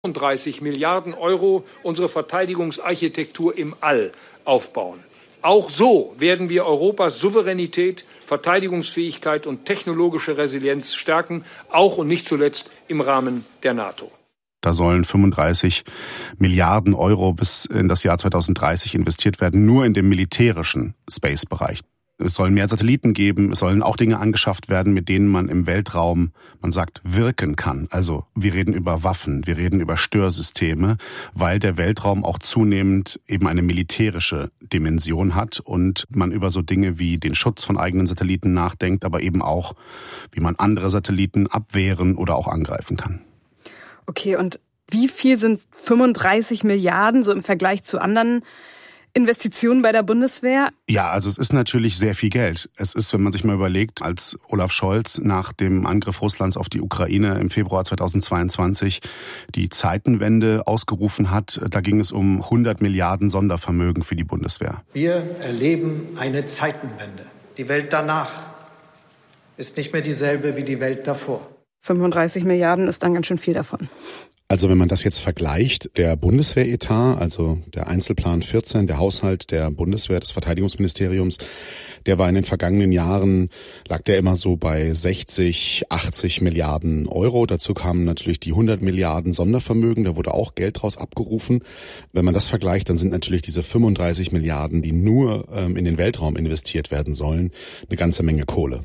35 Milliarden Euro unsere Verteidigungsarchitektur im All aufbauen. Auch so werden wir Europas Souveränität, Verteidigungsfähigkeit und technologische Resilienz stärken, auch und nicht zuletzt im Rahmen der NATO. Da sollen 35 Milliarden Euro bis in das Jahr 2030 investiert werden, nur in dem militärischen Space-Bereich. Es sollen mehr Satelliten geben, es sollen auch Dinge angeschafft werden, mit denen man im Weltraum, man sagt, wirken kann. Also wir reden über Waffen, wir reden über Störsysteme, weil der Weltraum auch zunehmend eben eine militärische Dimension hat und man über so Dinge wie den Schutz von eigenen Satelliten nachdenkt, aber eben auch, wie man andere Satelliten abwehren oder auch angreifen kann. Okay, und wie viel sind 35 Milliarden so im Vergleich zu anderen Investitionen bei der Bundeswehr? Ja, also es ist natürlich sehr viel Geld. Es ist, wenn man sich mal überlegt, als Olaf Scholz nach dem Angriff Russlands auf die Ukraine im Februar 2022 die Zeitenwende ausgerufen hat, da ging es um 100 Milliarden Sondervermögen für die Bundeswehr. Wir erleben eine Zeitenwende. Die Welt danach ist nicht mehr dieselbe wie die Welt davor. 35 Milliarden ist dann ganz schön viel davon. Also wenn man das jetzt vergleicht, der Bundeswehretat, also der Einzelplan 14, der Haushalt der Bundeswehr, des Verteidigungsministeriums, der war in den vergangenen Jahren, lag der immer so bei 60, 80 Milliarden Euro. Dazu kamen natürlich die 100 Milliarden Sondervermögen, da wurde auch Geld draus abgerufen. Wenn man das vergleicht, dann sind natürlich diese 35 Milliarden, die nur in den Weltraum investiert werden sollen, eine ganze Menge Kohle.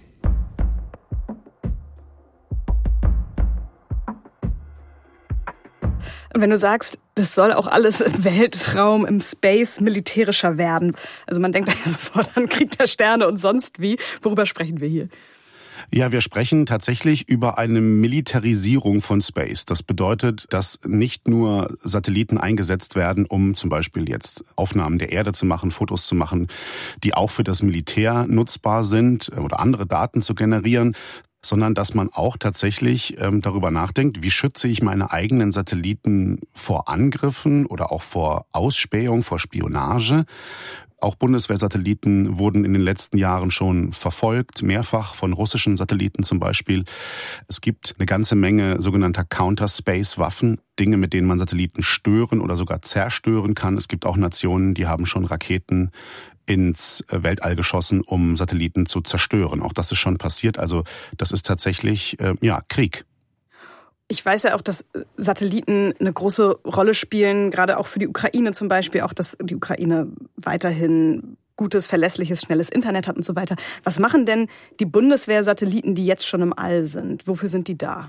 Wenn du sagst, das soll auch alles im Weltraum, im Space militärischer werden. Also man denkt da sofort an Krieg der Sterne und sonst wie. Worüber sprechen wir hier? Ja, wir sprechen tatsächlich über eine Militarisierung von Space. Das bedeutet, dass nicht nur Satelliten eingesetzt werden, um zum Beispiel jetzt Aufnahmen der Erde zu machen, Fotos zu machen, die auch für das Militär nutzbar sind oder andere Daten zu generieren, sondern dass man auch tatsächlich darüber nachdenkt, wie schütze ich meine eigenen Satelliten vor Angriffen oder auch vor Ausspähung, vor Spionage. Auch Bundeswehrsatelliten wurden in den letzten Jahren schon verfolgt, mehrfach von russischen Satelliten zum Beispiel. Es gibt eine ganze Menge sogenannter Counter-Space-Waffen, Dinge, mit denen man Satelliten stören oder sogar zerstören kann. Es gibt auch Nationen, die haben schon Raketen ins Weltall geschossen, um Satelliten zu zerstören. Auch das ist schon passiert. Also das ist tatsächlich Krieg. Ich weiß ja auch, dass Satelliten eine große Rolle spielen, gerade auch für die Ukraine zum Beispiel, auch dass die Ukraine weiterhin gutes, verlässliches, schnelles Internet hat und so weiter. Was machen denn die Bundeswehr-Satelliten, die jetzt schon im All sind? Wofür sind die da?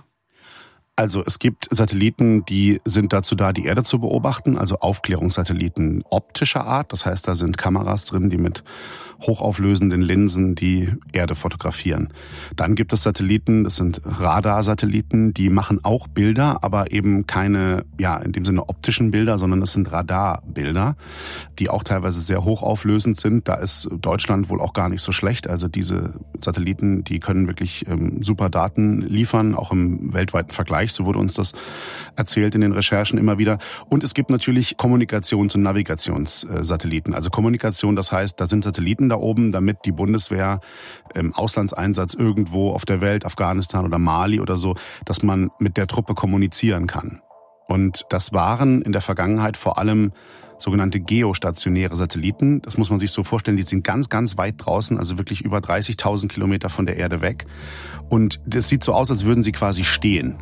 Also es gibt Satelliten, die sind dazu da, die Erde zu beobachten, also Aufklärungssatelliten optischer Art. Das heißt, da sind Kameras drin, die mit hochauflösenden Linsen die Erde fotografieren. Dann gibt es Satelliten, das sind Radarsatelliten, die machen auch Bilder, aber eben keine, in dem Sinne optischen Bilder, sondern es sind Radarbilder, die auch teilweise sehr hochauflösend sind. Da ist Deutschland wohl auch gar nicht so schlecht. Also diese Satelliten, die können wirklich super Daten liefern, auch im weltweiten Vergleich. So wurde uns das erzählt in den Recherchen immer wieder. Und es gibt natürlich Kommunikations- und Navigationssatelliten. Also Kommunikation, das heißt, da sind Satelliten da oben, damit die Bundeswehr im Auslandseinsatz irgendwo auf der Welt, Afghanistan oder Mali oder so, dass man mit der Truppe kommunizieren kann. Und das waren in der Vergangenheit vor allem sogenannte geostationäre Satelliten. Das muss man sich so vorstellen, die sind ganz, ganz weit draußen, also wirklich über 30.000 Kilometer von der Erde weg. Und das sieht so aus, als würden sie quasi stehen.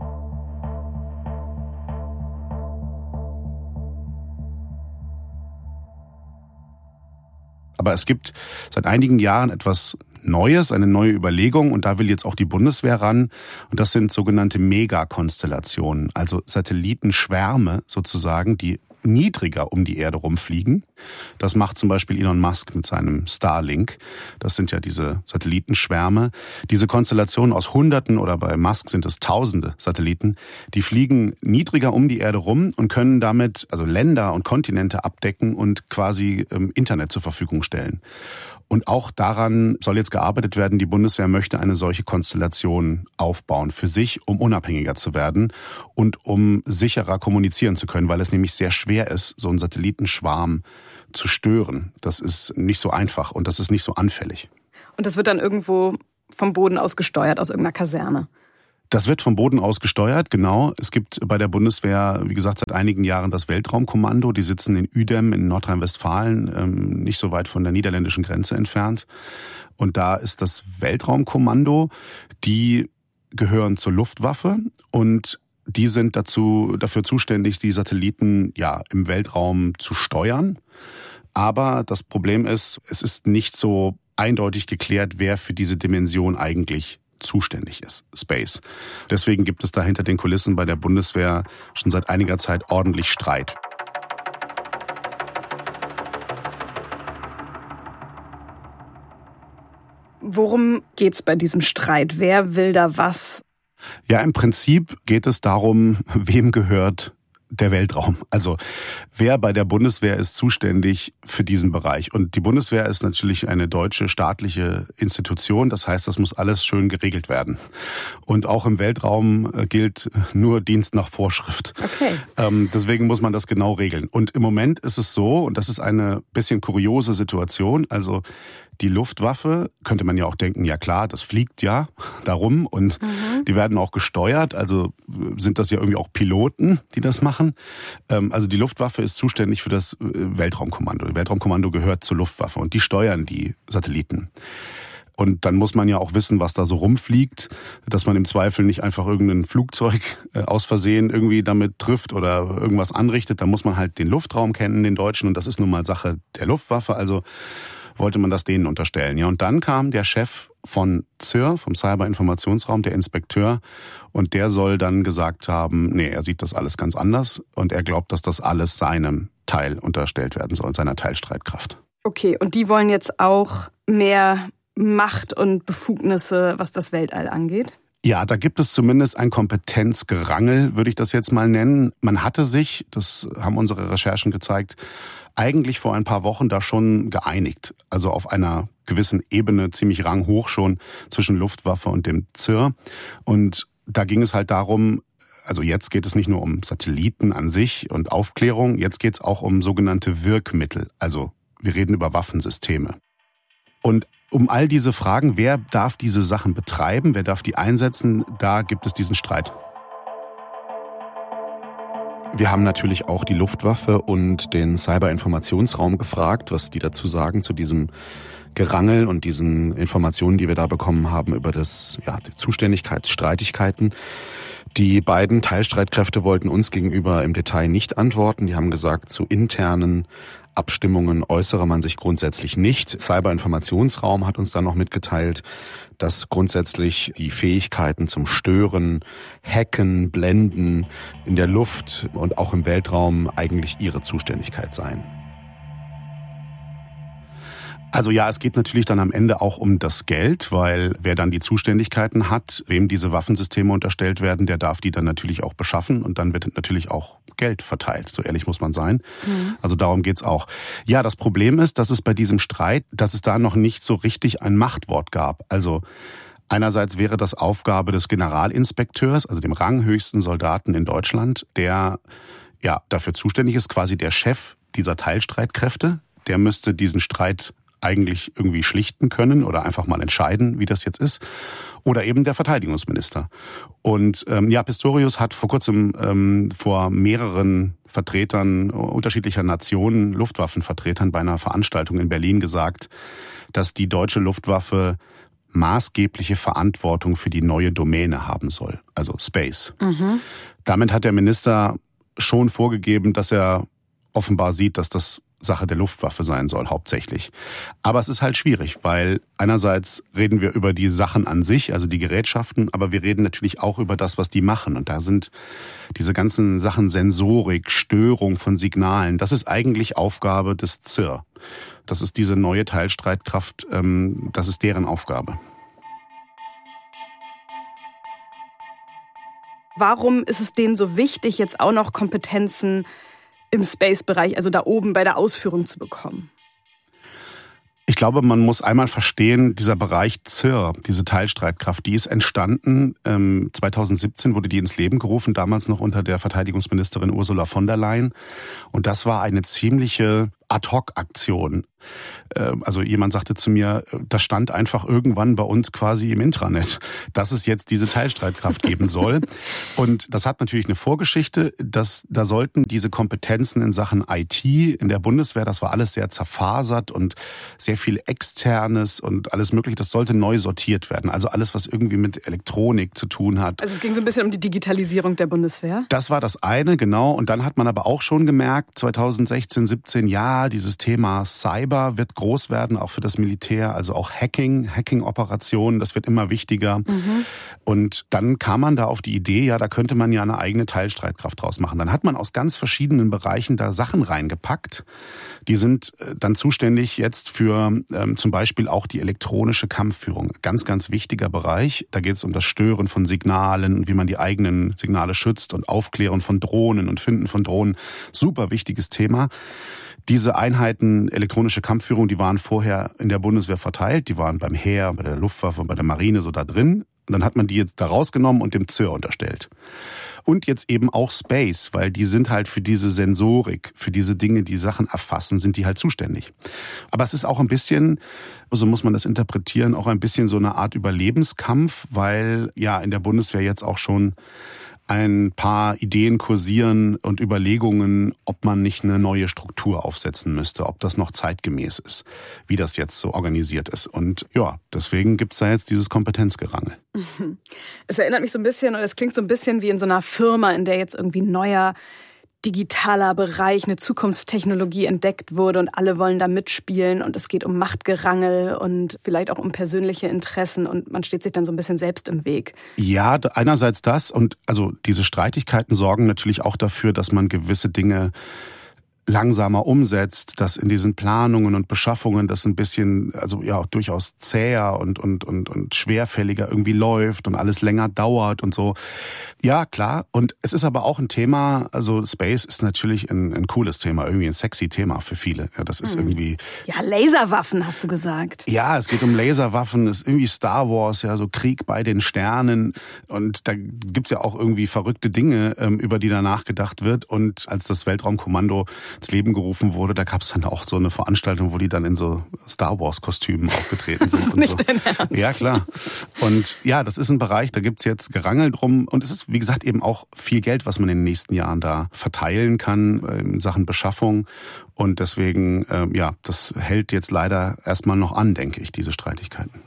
Aber es gibt seit einigen Jahren etwas Neues, eine neue Überlegung, und da will jetzt auch die Bundeswehr ran. Und das sind sogenannte Megakonstellationen, also Satellitenschwärme sozusagen, die niedriger um die Erde rumfliegen. Das macht zum Beispiel Elon Musk mit seinem Starlink. Das sind ja diese Satellitenschwärme. Diese Konstellationen aus Hunderten oder bei Musk sind es Tausende Satelliten, die fliegen niedriger um die Erde rum und können damit also Länder und Kontinente abdecken und quasi Internet zur Verfügung stellen. Und auch daran soll jetzt gearbeitet werden. Die Bundeswehr möchte eine solche Konstellation aufbauen für sich, um unabhängiger zu werden und um sicherer kommunizieren zu können, weil es nämlich sehr schwer ist, so einen Satellitenschwarm zu stören. Das ist nicht so einfach und das ist nicht so anfällig. Und das wird dann irgendwo vom Boden aus gesteuert, aus irgendeiner Kaserne? Das wird vom Boden aus gesteuert, genau. Es gibt bei der Bundeswehr, wie gesagt, seit einigen Jahren das Weltraumkommando. Die sitzen in Uedem in Nordrhein-Westfalen, nicht so weit von der niederländischen Grenze entfernt. Und da ist das Weltraumkommando. Die gehören zur Luftwaffe und die sind dafür zuständig, die Satelliten im Weltraum zu steuern. Aber das Problem ist, es ist nicht so eindeutig geklärt, wer für diese Dimension eigentlich zuständig ist, Space. Deswegen gibt es da hinter den Kulissen bei der Bundeswehr schon seit einiger Zeit ordentlich Streit. Worum geht's bei diesem Streit? Wer will da was? Ja, im Prinzip geht es darum, wem gehört der Weltraum. Also wer bei der Bundeswehr ist zuständig für diesen Bereich? Und die Bundeswehr ist natürlich eine deutsche staatliche Institution. Das heißt, das muss alles schön geregelt werden. Und auch im Weltraum gilt nur Dienst nach Vorschrift. Okay. Deswegen muss man das genau regeln. Und im Moment ist es so, und das ist eine bisschen kuriose Situation, also die Luftwaffe, könnte man ja auch denken, ja klar, das fliegt ja darum und die werden auch gesteuert, also sind das ja irgendwie auch Piloten, die das machen. Also die Luftwaffe ist zuständig für das Weltraumkommando. Das Weltraumkommando gehört zur Luftwaffe und die steuern die Satelliten. Und dann muss man ja auch wissen, was da so rumfliegt, dass man im Zweifel nicht einfach irgendein Flugzeug aus Versehen irgendwie damit trifft oder irgendwas anrichtet. Da muss man halt den Luftraum kennen, den deutschen, und das ist nun mal Sache der Luftwaffe, also wollte man das denen unterstellen. Ja, und dann kam der Chef von CIR, vom Cyberinformationsraum, der Inspekteur, und der soll dann gesagt haben, nee, er sieht das alles ganz anders und er glaubt, dass das alles seinem Teil unterstellt werden soll, seiner Teilstreitkraft. Okay, und die wollen jetzt auch mehr Macht und Befugnisse, was das Weltall angeht? Ja, da gibt es zumindest ein Kompetenzgerangel, würde ich das jetzt mal nennen. Man hatte sich, das haben unsere Recherchen gezeigt, eigentlich vor ein paar Wochen da schon geeinigt. Also auf einer gewissen Ebene, ziemlich ranghoch schon, zwischen Luftwaffe und dem CIR. Und da ging es halt darum, also jetzt geht es nicht nur um Satelliten an sich und Aufklärung, jetzt geht es auch um sogenannte Wirkmittel. Also wir reden über Waffensysteme. Und um all diese Fragen, wer darf diese Sachen betreiben, wer darf die einsetzen, da gibt es diesen Streit. Wir haben natürlich auch die Luftwaffe und den Cyberinformationsraum gefragt, was die dazu sagen zu diesem Gerangel und diesen Informationen, die wir da bekommen haben über die Zuständigkeitsstreitigkeiten. Die beiden Teilstreitkräfte wollten uns gegenüber im Detail nicht antworten. Die haben gesagt, zu internen Abstimmungen äußere man sich grundsätzlich nicht. Cyberinformationsraum hat uns dann noch mitgeteilt, dass grundsätzlich die Fähigkeiten zum Stören, Hacken, Blenden in der Luft und auch im Weltraum eigentlich ihre Zuständigkeit seien. Also ja, es geht natürlich dann am Ende auch um das Geld, weil wer dann die Zuständigkeiten hat, wem diese Waffensysteme unterstellt werden, der darf die dann natürlich auch beschaffen und dann wird natürlich auch Geld verteilt, so ehrlich muss man sein. Also darum geht's auch. Ja, das Problem ist, dass es bei diesem Streit, dass es da noch nicht so richtig ein Machtwort gab. Also einerseits wäre das Aufgabe des Generalinspekteurs, also dem ranghöchsten Soldaten in Deutschland, der ja dafür zuständig ist, quasi der Chef dieser Teilstreitkräfte, der müsste diesen Streit eigentlich irgendwie schlichten können oder einfach mal entscheiden, wie das jetzt ist. Oder eben der Verteidigungsminister. Und Pistorius hat vor kurzem vor mehreren Vertretern unterschiedlicher Nationen, Luftwaffenvertretern bei einer Veranstaltung in Berlin gesagt, dass die deutsche Luftwaffe maßgebliche Verantwortung für die neue Domäne haben soll, also Space. Damit hat der Minister schon vorgegeben, dass er offenbar sieht, dass das Sache der Luftwaffe sein soll, hauptsächlich. Aber es ist halt schwierig, weil einerseits reden wir über die Sachen an sich, also die Gerätschaften, aber wir reden natürlich auch über das, was die machen. Und da sind diese ganzen Sachen Sensorik, Störung von Signalen, das ist eigentlich Aufgabe des CIR. Das ist diese neue Teilstreitkraft, das ist deren Aufgabe. Warum ist es denen so wichtig, jetzt auch noch Kompetenzen im Space-Bereich, also da oben bei der Ausführung zu bekommen? Ich glaube, man muss einmal verstehen, dieser Bereich CIR, diese Teilstreitkraft, die ist entstanden. 2017 wurde die ins Leben gerufen, damals noch unter der Verteidigungsministerin Ursula von der Leyen. Und das war eine ziemliche Ad-hoc-Aktion. Also jemand sagte zu mir, das stand einfach irgendwann bei uns quasi im Intranet, dass es jetzt diese Teilstreitkraft geben soll. Und das hat natürlich eine Vorgeschichte, dass da sollten diese Kompetenzen in Sachen IT in der Bundeswehr, das war alles sehr zerfasert und sehr viel Externes und alles Mögliche, das sollte neu sortiert werden. Also alles, was irgendwie mit Elektronik zu tun hat. Also es ging so ein bisschen um die Digitalisierung der Bundeswehr? Das war das eine, genau. Und dann hat man aber auch schon gemerkt, 2016, 17, ja, dieses Thema Cyber wird groß werden, auch für das Militär, also auch Hacking-Operationen, das wird immer wichtiger. Und dann kam man da auf die Idee, ja, da könnte man ja eine eigene Teilstreitkraft draus machen. Dann hat man aus ganz verschiedenen Bereichen da Sachen reingepackt. Die sind dann zuständig jetzt für zum Beispiel auch die elektronische Kampfführung. Ganz, ganz wichtiger Bereich. Da geht es um das Stören von Signalen, wie man die eigenen Signale schützt und Aufklären von Drohnen und Finden von Drohnen. Super wichtiges Thema. Diese Einheiten elektronische Kampfführung, die waren vorher in der Bundeswehr verteilt. Die waren beim Heer, bei der Luftwaffe und bei der Marine so da drin. Und dann hat man die jetzt da rausgenommen und dem ZIR unterstellt. Und jetzt eben auch Space, weil die sind halt für diese Sensorik, für diese Dinge, die Sachen erfassen, sind die halt zuständig. Aber es ist auch ein bisschen, so muss man das interpretieren, auch ein bisschen so eine Art Überlebenskampf, weil ja in der Bundeswehr jetzt auch schon ein paar Ideen kursieren und Überlegungen, ob man nicht eine neue Struktur aufsetzen müsste, ob das noch zeitgemäß ist, wie das jetzt so organisiert ist. Und ja, deswegen gibt's da jetzt dieses Kompetenzgerangel. Es erinnert mich so ein bisschen, oder es klingt so ein bisschen wie in so einer Firma, in der jetzt irgendwie ein neuer digitaler Bereich, eine Zukunftstechnologie entdeckt wurde und alle wollen da mitspielen und es geht um Machtgerangel und vielleicht auch um persönliche Interessen und man steht sich dann so ein bisschen selbst im Weg. Ja, einerseits das und also diese Streitigkeiten sorgen natürlich auch dafür, dass man gewisse Dinge langsamer umsetzt, dass in diesen Planungen und Beschaffungen das ein bisschen, also ja auch durchaus zäher und schwerfälliger irgendwie läuft und alles länger dauert und so. Ja, klar. Und es ist aber auch ein Thema, also Space ist natürlich ein cooles Thema, irgendwie ein sexy Thema für viele. Ja, das ist irgendwie... Ja, Laserwaffen hast du gesagt. Ja, es geht um Laserwaffen, es ist irgendwie Star Wars, ja, so Krieg bei den Sternen. Und da gibt's ja auch irgendwie verrückte Dinge, über die da nachgedacht wird. Und als das Weltraumkommando ins Leben gerufen wurde, da gab es dann auch so eine Veranstaltung, wo die dann in so Star Wars Kostümen aufgetreten sind. Und nicht so. Dein Ernst? Ja, klar. Und ja, das ist ein Bereich, da gibt's jetzt Gerangel drum. Und es ist, wie gesagt, eben auch viel Geld, was man in den nächsten Jahren da verteilen kann in Sachen Beschaffung. Und deswegen, ja, das hält jetzt leider erstmal noch an, denke ich, diese Streitigkeiten.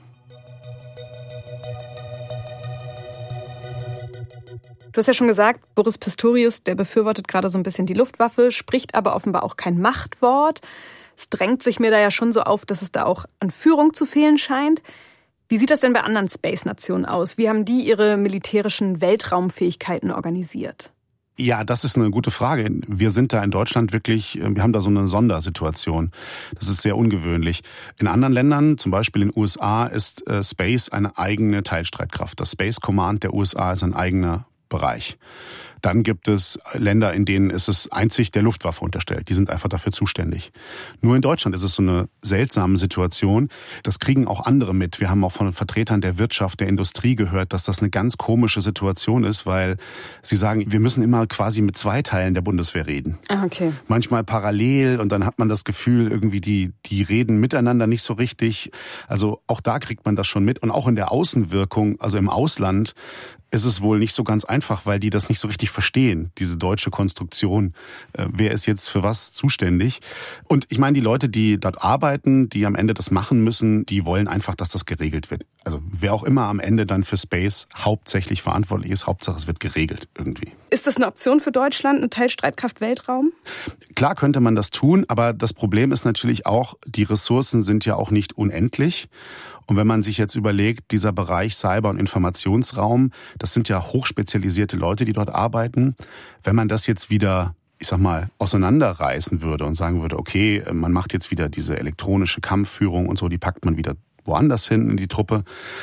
Du hast ja schon gesagt, Boris Pistorius, der befürwortet gerade so ein bisschen die Luftwaffe, spricht aber offenbar auch kein Machtwort. Es drängt sich mir da ja schon so auf, dass es da auch an Führung zu fehlen scheint. Wie sieht das denn bei anderen Space-Nationen aus? Wie haben die ihre militärischen Weltraumfähigkeiten organisiert? Ja, das ist eine gute Frage. Wir sind da in Deutschland wirklich, wir haben da so eine Sondersituation. Das ist sehr ungewöhnlich. In anderen Ländern, zum Beispiel in den USA, ist Space eine eigene Teilstreitkraft. Das Space Command der USA ist ein eigener Bereich. Dann gibt es Länder, in denen ist es einzig der Luftwaffe unterstellt. Die sind einfach dafür zuständig. Nur in Deutschland ist es so eine seltsame Situation. Das kriegen auch andere mit. Wir haben auch von Vertretern der Wirtschaft, der Industrie gehört, dass das eine ganz komische Situation ist, weil sie sagen, wir müssen immer quasi mit zwei Teilen der Bundeswehr reden. Ah, okay. Manchmal parallel und dann hat man das Gefühl, irgendwie die reden miteinander nicht so richtig. Also auch da kriegt man das schon mit. Und auch in der Außenwirkung, also im Ausland, ist es wohl nicht so ganz einfach, weil die das nicht so richtig verstehen, diese deutsche Konstruktion. Wer ist jetzt für was zuständig? Und ich meine, die Leute, die dort arbeiten, die am Ende das machen müssen, die wollen einfach, dass das geregelt wird. Also wer auch immer am Ende dann für Space hauptsächlich verantwortlich ist, Hauptsache es wird geregelt irgendwie. Ist das eine Option für Deutschland, eine Teilstreitkraft Weltraum? Klar könnte man das tun, aber das Problem ist natürlich auch, die Ressourcen sind ja auch nicht unendlich. Und wenn man sich jetzt überlegt, dieser Bereich Cyber- und Informationsraum, das sind ja hochspezialisierte Leute, die dort arbeiten. Wenn man das jetzt wieder, ich sag mal, auseinanderreißen würde und sagen würde, okay, man macht jetzt wieder diese elektronische Kampfführung und so, die packt man wieder woanders hin in die Truppe.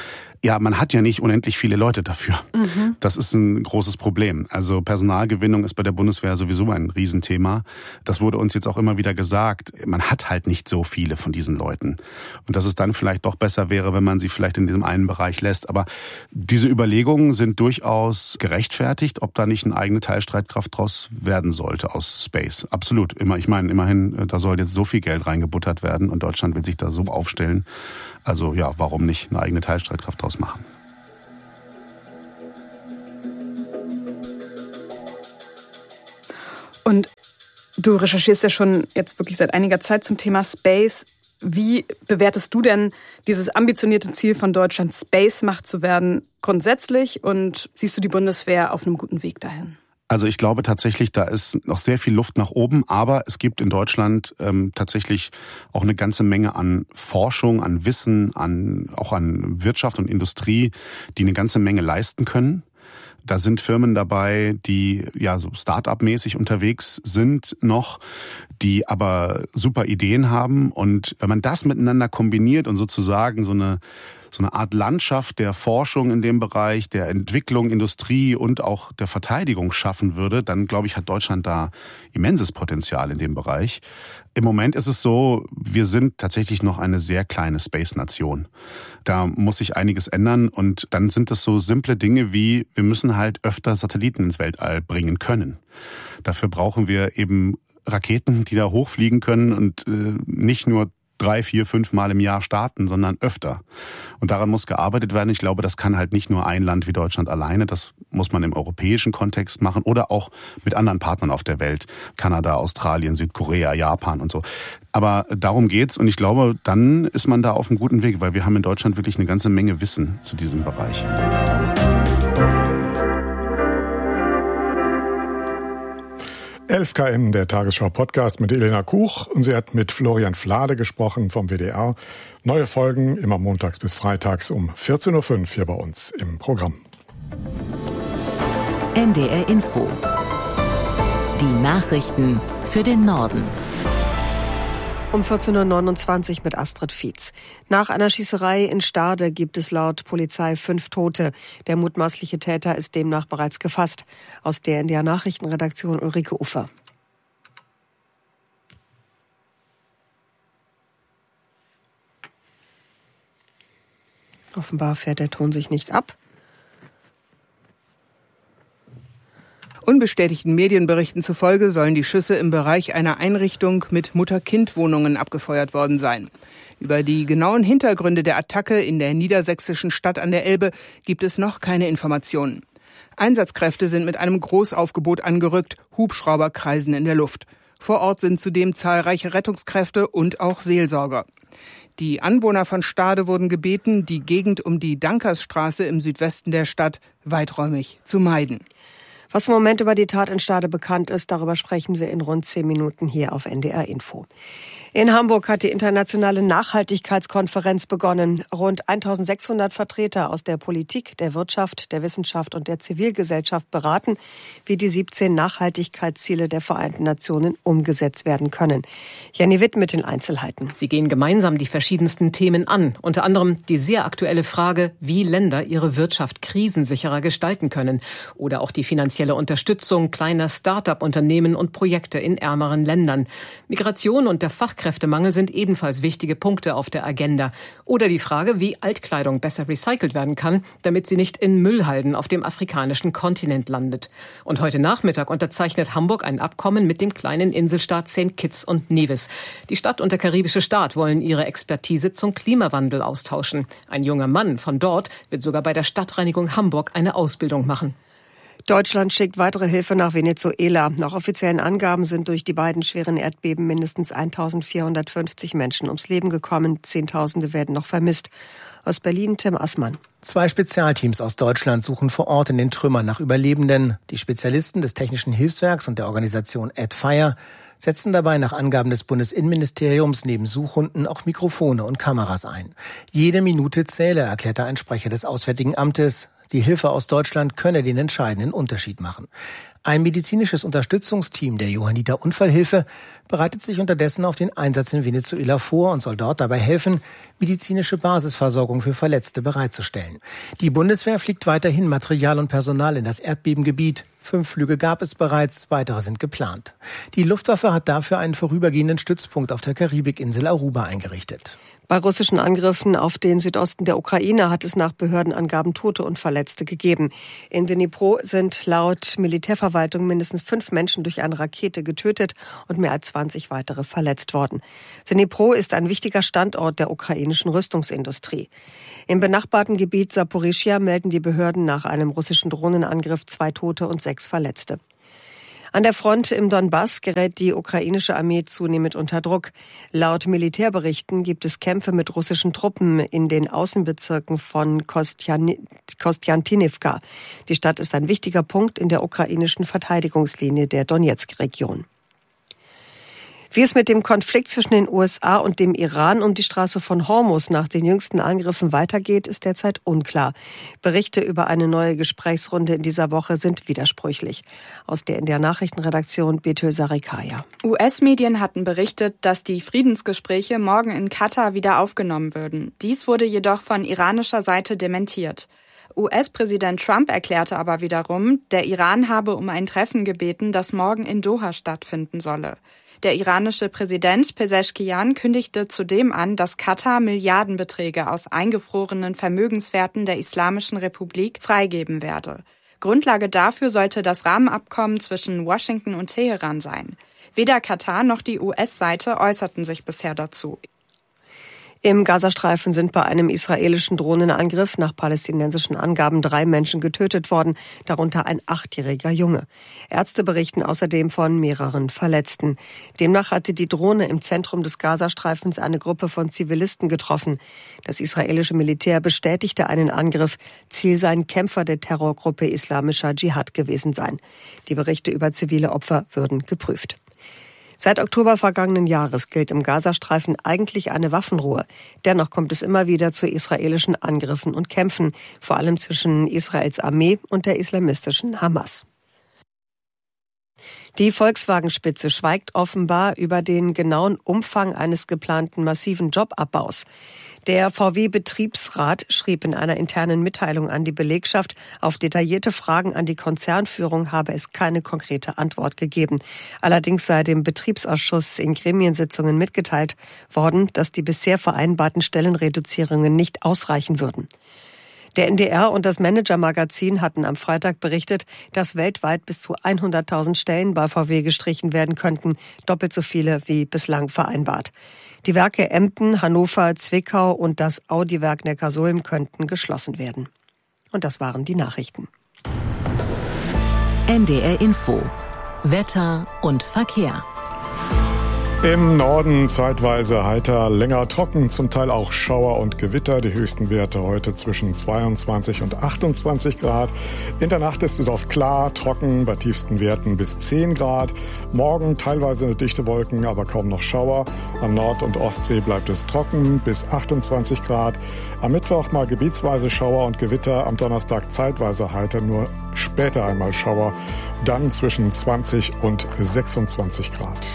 Ja, man hat ja nicht unendlich viele Leute dafür. Das ist ein großes Problem. Also Personalgewinnung ist bei der Bundeswehr sowieso ein Riesenthema. Das wurde uns jetzt auch immer wieder gesagt. Man hat halt nicht so viele von diesen Leuten. Und dass es dann vielleicht doch besser wäre, wenn man sie vielleicht in diesem einen Bereich lässt. Aber diese Überlegungen sind durchaus gerechtfertigt, ob da nicht eine eigene Teilstreitkraft draus werden sollte aus Space. Absolut. Ich meine, immerhin, da soll jetzt so viel Geld reingebuttert werden und Deutschland will sich da so aufstellen. Also ja, warum nicht eine eigene Teilstreitkraft draus machen? Und du recherchierst ja schon jetzt wirklich seit einiger Zeit zum Thema Space. Wie bewertest du denn dieses ambitionierte Ziel von Deutschland, Space-Macht zu werden, grundsätzlich? Und siehst du die Bundeswehr auf einem guten Weg dahin? Also ich glaube tatsächlich, da ist noch sehr viel Luft nach oben, aber es gibt in Deutschland tatsächlich auch eine ganze Menge an Forschung, an Wissen, auch an Wirtschaft und Industrie, die eine ganze Menge leisten können. Da sind Firmen dabei, die ja so Start-up-mäßig unterwegs sind noch, die aber super Ideen haben. Und wenn man das miteinander kombiniert und sozusagen so eine Art Landschaft der Forschung in dem Bereich, der Entwicklung, Industrie und auch der Verteidigung schaffen würde, dann, glaube ich, hat Deutschland da immenses Potenzial in dem Bereich. Im Moment ist es so, wir sind tatsächlich noch eine sehr kleine Space-Nation. Da muss sich einiges ändern und dann sind es so simple Dinge wie, wir müssen halt öfter Satelliten ins Weltall bringen können. Dafür brauchen wir eben Raketen, die da hochfliegen können und nicht nur 3, 4, 5 Mal im Jahr starten, sondern öfter. Und daran muss gearbeitet werden. Ich glaube, das kann halt nicht nur ein Land wie Deutschland alleine. Das muss man im europäischen Kontext machen oder auch mit anderen Partnern auf der Welt. Kanada, Australien, Südkorea, Japan und so. Aber darum geht's und ich glaube, dann ist man da auf einem guten Weg, weil wir haben in Deutschland wirklich eine ganze Menge Wissen zu diesem Bereich. 11 km, der Tagesschau-Podcast mit Elena Kuch. Und sie hat mit Florian Flade gesprochen vom WDR. Neue Folgen immer montags bis freitags um 14.05 Uhr hier bei uns im Programm. NDR Info. Die Nachrichten für den Norden. Um 14.29 Uhr mit Astrid Fietz. Nach einer Schießerei in Stade gibt es laut Polizei 5 Tote. Der mutmaßliche Täter ist demnach bereits gefasst. Aus der NDR Nachrichtenredaktion Ulrike Uffer. Offenbar fährt der Ton sich nicht ab. Unbestätigten Medienberichten zufolge sollen die Schüsse im Bereich einer Einrichtung mit Mutter-Kind-Wohnungen abgefeuert worden sein. Über die genauen Hintergründe der Attacke in der niedersächsischen Stadt an der Elbe gibt es noch keine Informationen. Einsatzkräfte sind mit einem Großaufgebot angerückt, Hubschrauber kreisen in der Luft. Vor Ort sind zudem zahlreiche Rettungskräfte und auch Seelsorger. Die Anwohner von Stade wurden gebeten, die Gegend um die Dankersstraße im Südwesten der Stadt weiträumig zu meiden. Was im Moment über die Tat in Stade bekannt ist, darüber sprechen wir in rund 10 Minuten hier auf NDR Info. In Hamburg hat die internationale Nachhaltigkeitskonferenz begonnen. Rund 1600 Vertreter aus der Politik, der Wirtschaft, der Wissenschaft und der Zivilgesellschaft beraten, wie die 17 Nachhaltigkeitsziele der Vereinten Nationen umgesetzt werden können. Jenny Witt mit den Einzelheiten. Sie gehen gemeinsam die verschiedensten Themen an. Unter anderem die sehr aktuelle Frage, wie Länder ihre Wirtschaft krisensicherer gestalten können. Oder auch die finanzielle Unterstützung kleiner Start-up-Unternehmen und Projekte in ärmeren Ländern. Migration und der Fachkräftemangel sind ebenfalls wichtige Punkte auf der Agenda. Oder die Frage, wie Altkleidung besser recycelt werden kann, damit sie nicht in Müllhalden auf dem afrikanischen Kontinent landet. Und heute Nachmittag unterzeichnet Hamburg ein Abkommen mit dem kleinen Inselstaat St. Kitts und Nevis. Die Stadt und der karibische Staat wollen ihre Expertise zum Klimawandel austauschen. Ein junger Mann von dort wird sogar bei der Stadtreinigung Hamburg eine Ausbildung machen. Deutschland schickt weitere Hilfe nach Venezuela. Nach offiziellen Angaben sind durch die beiden schweren Erdbeben mindestens 1450 Menschen ums Leben gekommen. Zehntausende werden noch vermisst. Aus Berlin Tim Assmann. 2 Spezialteams aus Deutschland suchen vor Ort in den Trümmern nach Überlebenden. Die Spezialisten des Technischen Hilfswerks und der Organisation AdFire setzen dabei nach Angaben des Bundesinnenministeriums neben Suchhunden auch Mikrofone und Kameras ein. Jede Minute zähle, erklärte ein Sprecher des Auswärtigen Amtes. Die Hilfe aus Deutschland könne den entscheidenden Unterschied machen. Ein medizinisches Unterstützungsteam der Johanniter Unfallhilfe bereitet sich unterdessen auf den Einsatz in Venezuela vor und soll dort dabei helfen, medizinische Basisversorgung für Verletzte bereitzustellen. Die Bundeswehr fliegt weiterhin Material und Personal in das Erdbebengebiet. 5 Flüge gab es bereits, weitere sind geplant. Die Luftwaffe hat dafür einen vorübergehenden Stützpunkt auf der Karibikinsel Aruba eingerichtet. Bei russischen Angriffen auf den Südosten der Ukraine hat es nach Behördenangaben Tote und Verletzte gegeben. In Dnipro sind laut Militärverwaltung mindestens 5 Menschen durch eine Rakete getötet und mehr als 20 weitere verletzt worden. Dnipro ist ein wichtiger Standort der ukrainischen Rüstungsindustrie. Im benachbarten Gebiet Saporischschja melden die Behörden nach einem russischen Drohnenangriff 2 Tote und 6 Verletzte. An der Front im Donbass gerät die ukrainische Armee zunehmend unter Druck. Laut Militärberichten gibt es Kämpfe mit russischen Truppen in den Außenbezirken von Kostjantinivka. Die Stadt ist ein wichtiger Punkt in der ukrainischen Verteidigungslinie der Donezk-Region. Wie es mit dem Konflikt zwischen den USA und dem Iran um die Straße von Hormuz nach den jüngsten Angriffen weitergeht, ist derzeit unklar. Berichte über eine neue Gesprächsrunde in dieser Woche sind widersprüchlich. Aus der NDR Nachrichtenredaktion Betül Sarikaya. US-Medien hatten berichtet, dass die Friedensgespräche morgen in Katar wieder aufgenommen würden. Dies wurde jedoch von iranischer Seite dementiert. US-Präsident Trump erklärte aber wiederum, der Iran habe um ein Treffen gebeten, das morgen in Doha stattfinden solle. Der iranische Präsident Pezeshkian kündigte zudem an, dass Katar Milliardenbeträge aus eingefrorenen Vermögenswerten der Islamischen Republik freigeben werde. Grundlage dafür sollte das Rahmenabkommen zwischen Washington und Teheran sein. Weder Katar noch die US-Seite äußerten sich bisher dazu. Im Gazastreifen sind bei einem israelischen Drohnenangriff nach palästinensischen Angaben 3 Menschen getötet worden, darunter ein 8-jähriger Junge. Ärzte berichten außerdem von mehreren Verletzten. Demnach hatte die Drohne im Zentrum des Gazastreifens eine Gruppe von Zivilisten getroffen. Das israelische Militär bestätigte einen Angriff. Ziel seien Kämpfer der Terrorgruppe Islamischer Dschihad gewesen sein. Die Berichte über zivile Opfer würden geprüft. Seit Oktober vergangenen Jahres gilt im Gazastreifen eigentlich eine Waffenruhe. Dennoch kommt es immer wieder zu israelischen Angriffen und Kämpfen, vor allem zwischen Israels Armee und der islamistischen Hamas. Die Volkswagen-Spitze schweigt offenbar über den genauen Umfang eines geplanten massiven Jobabbaus. Der VW-Betriebsrat schrieb in einer internen Mitteilung an die Belegschaft, auf detaillierte Fragen an die Konzernführung habe es keine konkrete Antwort gegeben. Allerdings sei dem Betriebsausschuss in Gremiensitzungen mitgeteilt worden, dass die bisher vereinbarten Stellenreduzierungen nicht ausreichen würden. Der NDR und das Manager-Magazin hatten am Freitag berichtet, dass weltweit bis zu 100.000 Stellen bei VW gestrichen werden könnten, doppelt so viele wie bislang vereinbart. Die Werke Emden, Hannover, Zwickau und das Audi-Werk Neckarsulm könnten geschlossen werden. Und das waren die Nachrichten. NDR Info. Wetter und Verkehr. Im Norden zeitweise heiter, länger trocken, zum Teil auch Schauer und Gewitter. Die höchsten Werte heute zwischen 22 und 28 Grad. In der Nacht ist es oft klar, trocken, bei tiefsten Werten bis 10 Grad. Morgen teilweise dichte Wolken, aber kaum noch Schauer. An Nord- und Ostsee bleibt es trocken bis 28 Grad. Am Mittwoch mal gebietsweise Schauer und Gewitter. Am Donnerstag zeitweise heiter, nur später einmal Schauer. Dann zwischen 20 und 26 Grad.